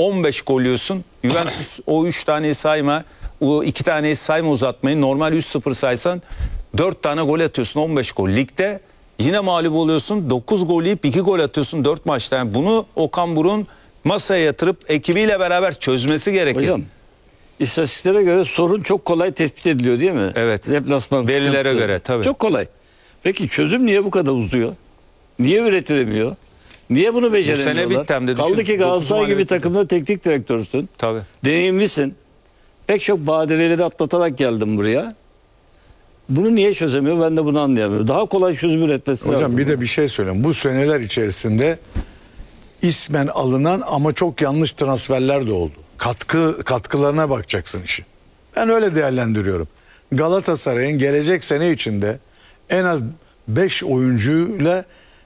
15 gol yiyorsun. Juventus o 3 taneyi sayma. O 2 taneyi sayma uzatmayı. Normal 3-0 saysan 4 tane gol atıyorsun, 15 gol. Ligde yine mağlup oluyorsun. 9 gol yiyip 2 gol atıyorsun 4 maçta. Yani bunu Okan Buruk'un masaya yatırıp ekibiyle beraber çözmesi gerekir. Hocam, istatistiklere göre sorun çok kolay tespit ediliyor değil mi? Evet. Deplasman Verilere sıkıntısı. göre tabii. Çok kolay. Peki çözüm niye bu kadar uzuyor? Niye üretilemiyor? Niye bunu beceremiyorlar? bitti hem de Kaldı düşün. ki Galatasaray gibi Dokuz takımda teknik direktörsün. Tabii. Deneyimlisin. Pek çok badireleri atlatarak geldim buraya. Bunu niye çözemiyor? Ben de bunu anlayamıyorum. Daha kolay çözüm üretmesi lazım. Hocam bir de bir şey söyleyeyim. Bu seneler içerisinde ismen alınan ama çok yanlış transferler de oldu. Katkılarına bakacaksın işin. Ben öyle değerlendiriyorum. Galatasaray'ın gelecek sene içinde en az 5 oyuncuyla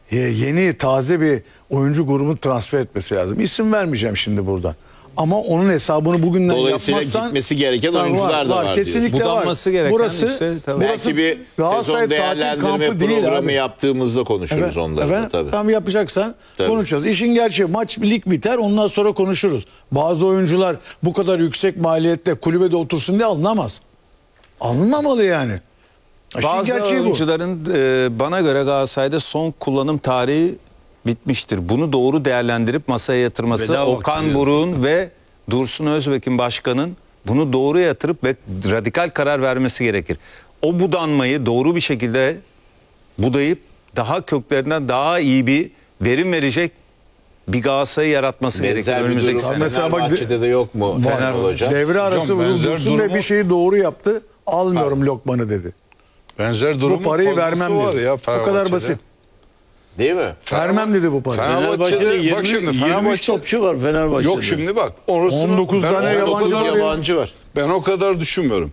yeni taze bir oyuncu grubunu transfer etmesi lazım. İsim vermeyeceğim şimdi burada. Ama onun hesabını bugünden Dolayısıyla yapmazsan gitmesi gereken oyuncular da var kesinlikle diyorsun. Budanması var. gereken Burası, işte, tabii. Belki bir Galatasaray sezon tatil değerlendirme kampı değil programı abi. yaptığımızda konuşuruz onları da tabii. Tam yapacaksan Tabii. konuşacağız. İşin gerçeği maç lig biter ondan sonra konuşuruz. Bazı oyuncular bu kadar yüksek maliyette kulübede otursun diye alınamaz. Alınmamalı yani. İşin Bazı gerçeği bu. oyuncuların bana göre Galatasaray'da son kullanım tarihi bitmiştir. Bunu doğru değerlendirip masaya yatırması Veda Okan vakti Buruk'un ve Dursun Özbek'in başkanın bunu doğru yatırıp ve radikal karar vermesi gerekir. O budanmayı doğru bir şekilde budayıp daha köklerinden daha iyi bir verim verecek bir Galatasaray'ı yaratması gerekir. Benzer bir Önümüzdeki durum sene. Mesela bak- Fenerbahçe'de de yok mu? Fener Hocam. Devre arası Hocam benzer vurulsun ve durumu- bir şeyi doğru yaptı. Almıyorum lokmanı dedi. Benzer durumun Bu parayı fazlası vermem var dedi. ya O kadar Fenerbahçe'de. basit. Değil mi? Vermem dedi bu parayı. Fenerbahçe'de bak şimdi 23 Fenerbahçe topçu var Fenerbahçe'de. yok şimdi bak orasını 19 ben tane o yabancı kadar- var ya. Yabancı var. Ben o kadar düşünmüyorum.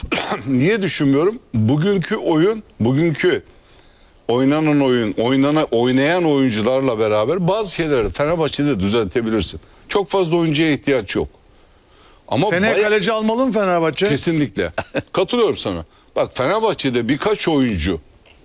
Niye düşünmüyorum? Bugünkü oyun, bugünkü oynanan oyun, oynayan oyuncularla beraber bazı şeyleri Fenerbahçe'de düzeltebilirsin. Çok fazla oyuncuya ihtiyaç yok. Ama Seneye bayağı- kaleci almalı mı Fenerbahçe? kesinlikle. Katılıyorum sana. Bak Fenerbahçe'de birkaç oyuncu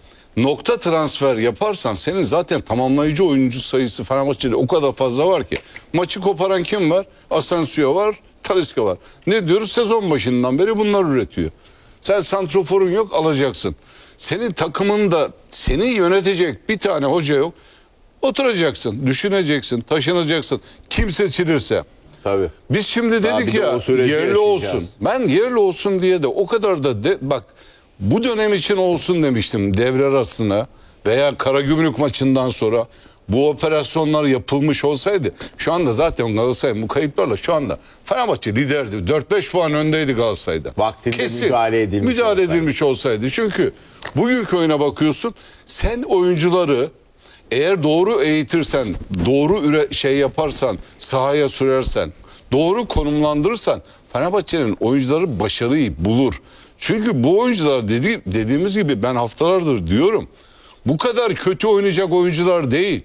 nokta transfer yaparsan senin zaten tamamlayıcı oyuncu sayısı Fenerbahçe'de o kadar fazla var ki. Maçı koparan kim var? Asensio var, Talisca var. Ne diyoruz? Sezon başından beri bunlar üretiyor. Sen santroforun yok, alacaksın. Senin takımında seni yönetecek bir tane hoca yok. Oturacaksın, düşüneceksin, taşınacaksın. Kim seçilirse. Tabii. Biz şimdi Daha dedik bir de ya o süreci yerli yaşayacağız. olsun. Ben yerli olsun diye de o kadar da bak bu dönem için olsun demiştim devre arasına veya Karagümrük maçından sonra bu operasyonlar yapılmış olsaydı şu anda zaten Galatasaray bu kayıplarla şu anda Fenerbahçe liderdi. 4-5 puan öndeydi Galatasaray'da. Vaktinde müdahale edilmiş müdahale olsaydı. edilmiş olsaydı. Çünkü bugünkü oyuna bakıyorsun sen oyuncuları eğer doğru eğitirsen, doğru yaparsan, sahaya sürersen, doğru konumlandırırsan Fenerbahçe'nin oyuncuları başarıyı bulur. Çünkü bu oyuncular dediğimiz gibi ben haftalardır diyorum. Bu kadar kötü oynayacak oyuncular değil.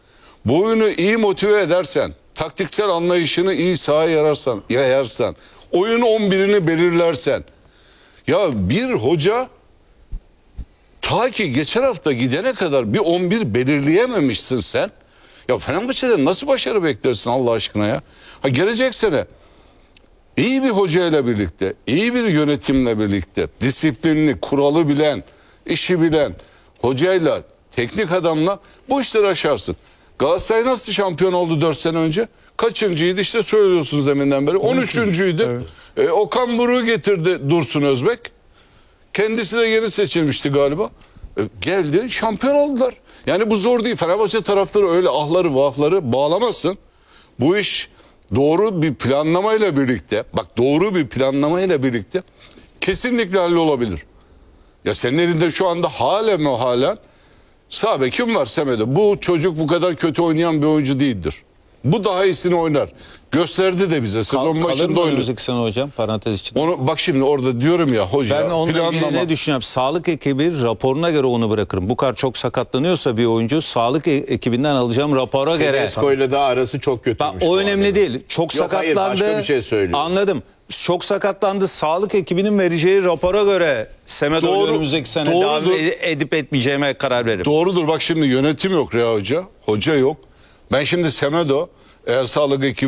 Bu oyunu iyi motive edersen, taktiksel anlayışını iyi sahaya yayarsan, oyun 11'ini belirlersen. Ya bir hoca ta ki geçen hafta gidene kadar bir 11 belirleyememişsin sen. Ya Fenerbahçe'de nasıl başarı beklersin Allah aşkına ya? Ha gelecek sene iyi bir hocayla birlikte, iyi bir yönetimle birlikte, disiplinli, kuralı bilen, işi bilen hocayla, teknik adamla bu işleri aşarsın. Galatasaray nasıl şampiyon oldu 4 sene önce? Kaçıncıydı işte söylüyorsunuz deminden beri. 13'üncüydü. Evet. Okan Buruk'u getirdi Dursun Özbek. Kendisi de yeni seçilmişti galiba. Geldi şampiyon oldular. Yani bu zor değil. Fenerbahçe taraftarı öyle ahları vahları bağlamazsın. Bu iş doğru bir planlamayla birlikte, bak doğru bir planlamayla birlikte kesinlikle hallolabilir. Ya senin elinde şu anda halen sağ bekim var Semedo. Bu çocuk bu kadar kötü oynayan bir oyuncu değildir. Bu daha iyisini oynar. Gösterdi de bize sezon Kalır başında mı oynadı. önümüzdeki sene hocam parantez için? Onu bak şimdi orada diyorum ya hoca Ben onunla ilgili planlama. ne düşünüyorum? Sağlık ekibi raporuna göre onu bırakırım. Bu kadar çok sakatlanıyorsa bir oyuncu sağlık ekibinden alacağım rapora göre. Tedesco ile de arası çok kötüymüş. O bu önemli arada. değil. Çok Yok, hayır, sakatlandı. başka bir şey söylüyorum. Anladım. Çok sakatlandı. Sağlık ekibinin vereceği rapora göre Semedo'yu Doğru, önümüzdeki sene devam doğrudur. edip etmeyeceğime karar veririm. Doğrudur bak şimdi yönetim yok Rea Hoca. Hoca yok. Ben şimdi Semedo eğer sağlık ekibi